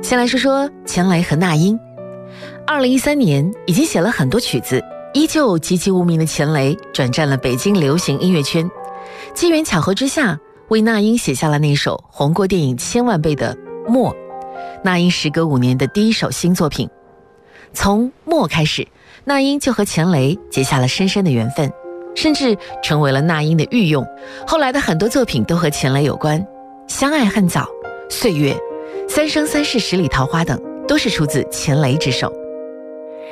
先来说说钱雷和那英。2013年已经写了很多曲子，依旧籍籍无名的钱雷转战了北京流行音乐圈，机缘巧合之下，为那英写下了那首红过电影千万倍的《默》，那英时隔5年的第一首新作品。从《默》开始，那英就和钱雷结下了深深的缘分，甚至成为了那英的御用。后来的很多作品都和钱雷有关，《相爱恨早》、《岁月》、《三生三世十里桃花》等都是出自钱雷之手。